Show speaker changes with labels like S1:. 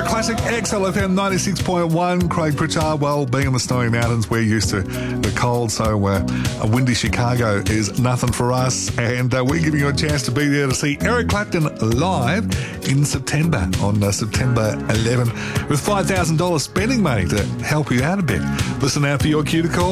S1: Favourite classic, XLFM 96.1. Craig Pritchard. Well, being in the snowy mountains, we're used to the cold, so a windy Chicago is nothing for us. And we're giving you a chance to be there to see Eric Clapton live in September, on September 11, with $5,000 spending money to help you out a bit. Listen out for your cue to call.